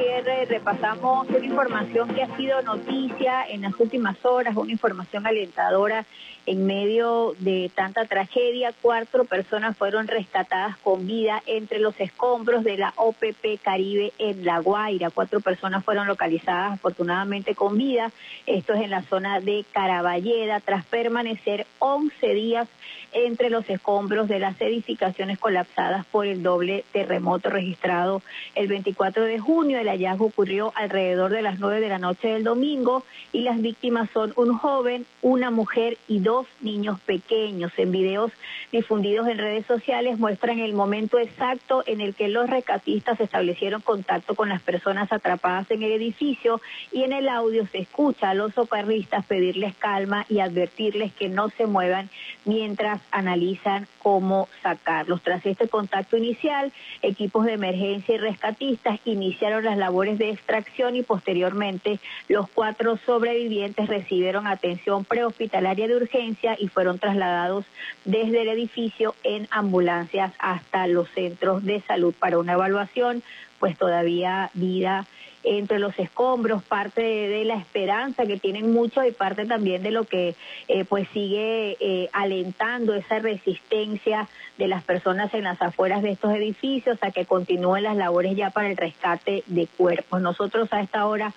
Javier, repasamos una información que ha sido noticia en las últimas horas, una información alentadora en medio de tanta tragedia. 4 personas fueron rescatadas con vida entre los escombros de la OPP Caribe en La Guaira. 4 personas fueron localizadas afortunadamente con vida. Esto es en la zona de Caraballeda, tras permanecer 11 días entre los escombros de las edificaciones colapsadas por el doble terremoto registrado el 24 de junio. El hallazgo ocurrió alrededor de las 9 de la noche del domingo y las víctimas son un joven, una mujer y 2 niños pequeños. En videos difundidos en redes sociales muestran el momento exacto en el que los rescatistas establecieron contacto con las personas atrapadas en el edificio, y en el audio se escucha a los socorristas pedirles calma y advertirles que no se muevan mientras analizan cómo sacarlos. Tras este contacto inicial, equipos de emergencia y rescatistas iniciaron las labores de extracción y posteriormente los 4 sobrevivientes recibieron atención prehospitalaria de urgencia y fueron trasladados desde el edificio en ambulancias hasta los centros de salud para una evaluación. Pues todavía vida entre los escombros, parte de la esperanza que tienen muchos y parte también de lo que pues sigue alentando esa resistencia de las personas en las afueras de estos edificios a que continúen las labores ya para el rescate de cuerpos. Nosotros a esta hora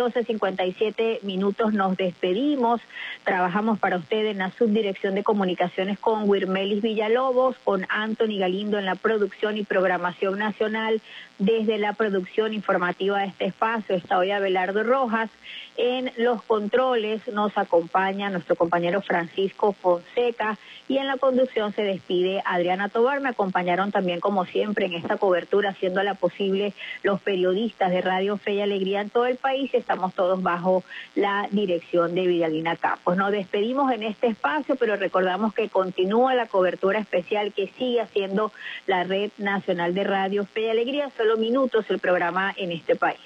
12:57 nos despedimos. Trabajamos para usted en la Subdirección de Comunicaciones con Wirmelis Villalobos, con Anthony Galindo en la producción y programación nacional. Desde la producción informativa de este espacio está hoy Abelardo Rojas. En los controles nos acompaña nuestro compañero Francisco Fonseca y en la conducción se despide Adriana Tobar. Me acompañaron también, como siempre, en esta cobertura, haciéndola posible, los periodistas de Radio Fe y Alegría en todo el país. Estamos todos bajo la dirección de Vidalina Campos. Nos despedimos en este espacio, pero recordamos que continúa la cobertura especial que sigue haciendo la Red Nacional de Radio Fe y Alegría. Solo minutos el programa en este país.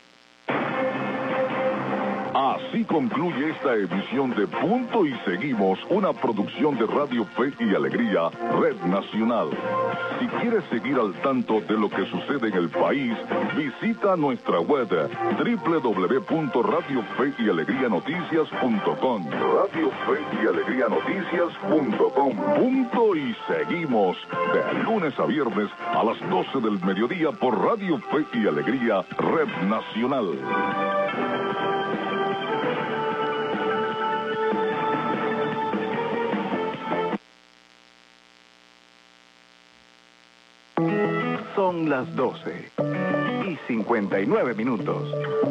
Así concluye esta edición de Punto y Seguimos, una producción de Radio Fe y Alegría, Red Nacional. Si quieres seguir al tanto de lo que sucede en el país, visita nuestra web www.radiofeyalegrianoticias.com. Radio Fe y Alegría Noticias.com. Punto y Seguimos, de lunes a viernes a las 12 del mediodía por Radio Fe y Alegría, Red Nacional. Son las 12:59.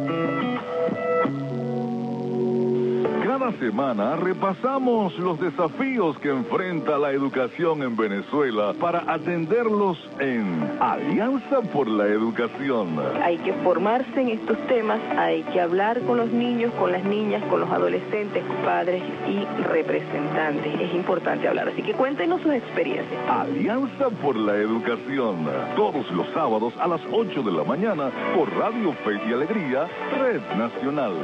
Cada semana repasamos los desafíos que enfrenta la educación en Venezuela para atenderlos en Alianza por la Educación. Hay que formarse en estos temas, hay que hablar con los niños, con las niñas, con los adolescentes, padres y representantes. Es importante hablar, así que cuéntenos sus experiencias. Alianza por la Educación, todos los sábados a las 8 de la mañana por Radio Fe y Alegría, Red Nacional.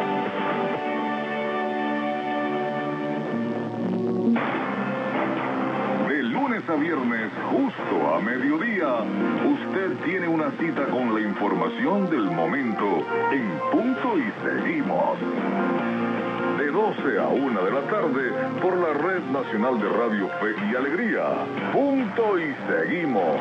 A viernes, justo a mediodía, usted tiene una cita con la información del momento en Punto y Seguimos. De 12 a 1 de la tarde por la Red Nacional de Radio Fe y Alegría. Punto y Seguimos.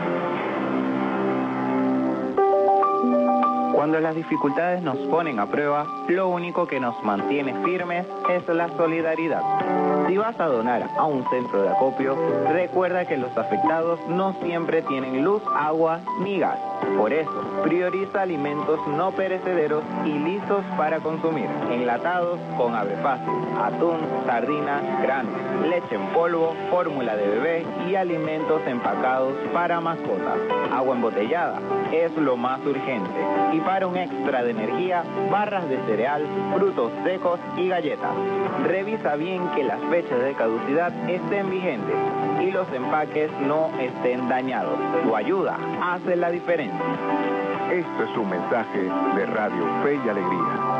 Cuando las dificultades nos ponen a prueba, lo único que nos mantiene firmes es la solidaridad. Si vas a donar a un centro de acopio, recuerda que los afectados no siempre tienen luz, agua ni gas. Por eso, prioriza alimentos no perecederos y listos para consumir. Enlatados con Abre Fácil, atún, sardinas, granos, leche en polvo, fórmula de bebé y alimentos empacados para mascotas. Agua embotellada es lo más urgente. Y para un extra de energía, barras de cereal, frutos secos y galletas. Revisa bien que las fechas de caducidad estén vigentes y los empaques no estén dañados. Tu ayuda hace la diferencia. Este es un mensaje de Radio Fe y Alegría.